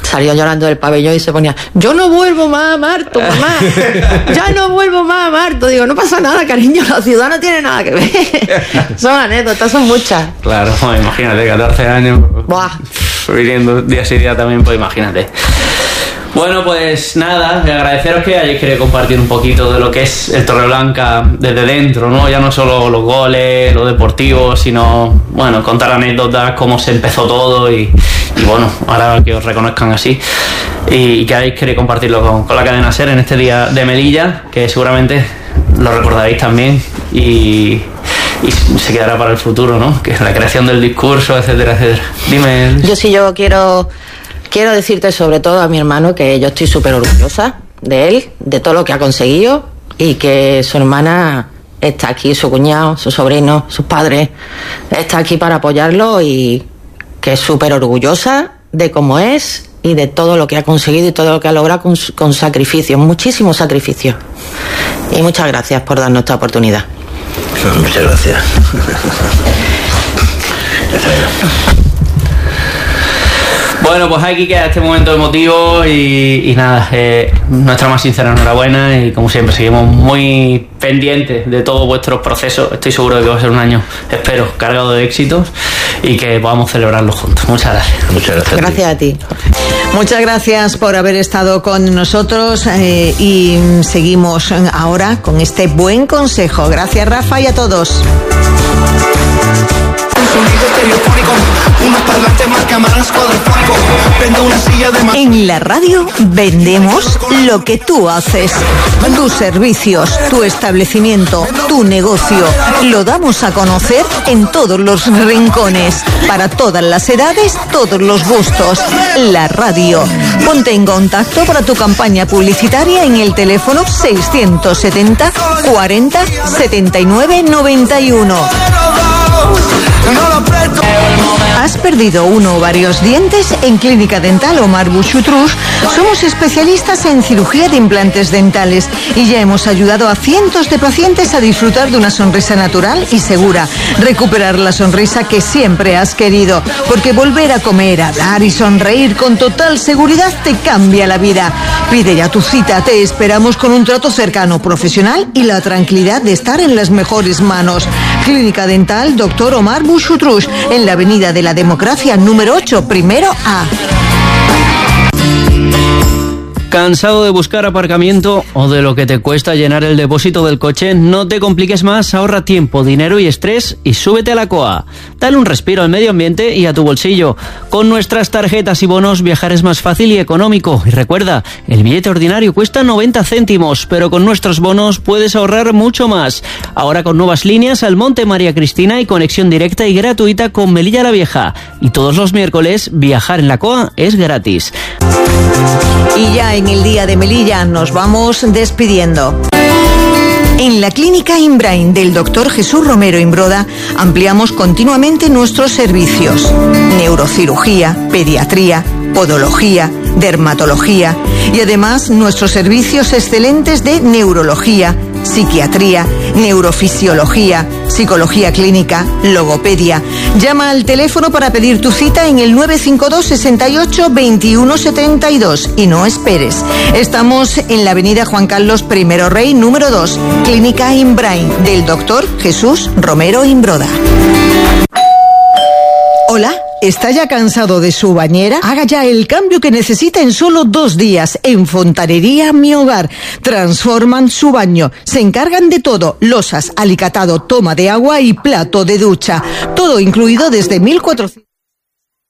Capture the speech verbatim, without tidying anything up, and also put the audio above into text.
salió llorando del pabellón y se ponía, yo no vuelvo más a Marto, mamá, ya no vuelvo más a Marto. Digo, no pasa nada, cariño, la ciudad no tiene nada que ver. Son anécdotas, son muchas. Claro, imagínate, catorce años, Buah. viviendo día sí día también, pues imagínate. Bueno, pues nada, agradeceros que hayáis querido compartir un poquito de lo que es el Torreblanca desde dentro, ¿no? Ya no solo los goles, lo deportivo, sino, bueno, contar anécdotas, cómo se empezó todo y, y bueno, ahora que os reconozcan así. Y, y que hayáis querido compartirlo con, con la cadena SER en este día de Melilla, que seguramente lo recordaréis también y, y se quedará para el futuro, ¿no? Que es la creación del discurso, etcétera, etcétera. Dime. Yo sí, yo quiero... Quiero decirte sobre todo a mi hermano que yo estoy súper orgullosa de él, de todo lo que ha conseguido y que su hermana está aquí, su cuñado, su sobrino, sus padres, está aquí para apoyarlo y que es súper orgullosa de cómo es y de todo lo que ha conseguido y todo lo que ha logrado con, con sacrificio, muchísimo sacrificio. Y muchas gracias por darnos esta oportunidad. Muchas gracias. Bueno, pues aquí queda este momento emotivo y, y nada, eh, nuestra más sincera enhorabuena y como siempre seguimos muy pendientes de todos vuestros procesos. Estoy seguro de que va a ser un año, espero, cargado de éxitos y que podamos celebrarlo juntos. Muchas gracias. Muchas gracias. Gracias a ti. Muchas gracias por haber estado con nosotros eh, y seguimos ahora con este buen consejo. Gracias, Rafa, y a todos. En la radio vendemos lo que tú haces. Tus servicios, tu establecimiento, tu negocio. Lo damos a conocer en todos los rincones. Para todas las edades, todos los gustos. La radio. Ponte en contacto para tu campaña publicitaria en el teléfono seiscientos setenta cuarenta setenta y nueve noventa y uno. ¿Has perdido uno o varios dientes? En Clínica Dental Omar Bouchoutrouche somos especialistas en cirugía de implantes dentales y ya hemos ayudado a cientos de pacientes a disfrutar de una sonrisa natural y segura, recuperar la sonrisa que siempre has querido, porque volver a comer, hablar y sonreír con total seguridad te cambia la vida. Pide ya tu cita, te esperamos con un trato cercano, profesional y la tranquilidad de estar en las mejores manos. Clínica Dental Doctor Omar Bouchoutrouche, en la Avenida de la Democracia número ocho, primero A. ¿Cansado de buscar aparcamiento o de lo que te cuesta llenar el depósito del coche? No te compliques más, ahorra tiempo, dinero y estrés y súbete a la C O A. Dale un respiro al medio ambiente y a tu bolsillo. Con nuestras tarjetas y bonos viajar es más fácil y económico. Y recuerda, el billete ordinario cuesta noventa céntimos, pero con nuestros bonos puedes ahorrar mucho más. Ahora con nuevas líneas al Monte María Cristina y conexión directa y gratuita con Melilla la Vieja. Y todos los miércoles viajar en la C O A es gratis. Y ya en el día de Melilla nos vamos despidiendo. En la Clínica Imbrain del doctor Jesús Romero Imbroda ampliamos continuamente nuestros servicios. Neurocirugía, pediatría, podología, dermatología y además nuestros servicios excelentes de neurología, psiquiatría, neurofisiología, psicología clínica, logopedia. Llama al teléfono para pedir tu cita en el nueve cinco dos, sesenta y ocho, veintiuno setenta y dos y no esperes. Estamos en la avenida Juan Carlos I Rey número dos, Clínica Imbrain del doctor Jesús Romero Imbroda. Hola. ¿Está ya cansado de su bañera? Haga ya el cambio que necesita en solo dos días. En Fontanería Mi Hogar. Transforman su baño. Se encargan de todo. Losas, alicatado, toma de agua y plato de ducha. Todo incluido desde mil cuatrocientos...